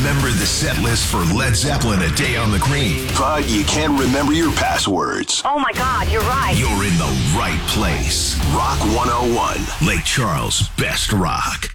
remember the set list for Led Zeppelin: A Day on the Green, but you can't remember your passwords. Oh my God, you're right. You're in the right place. Rock 101. Lake Charles' best rock.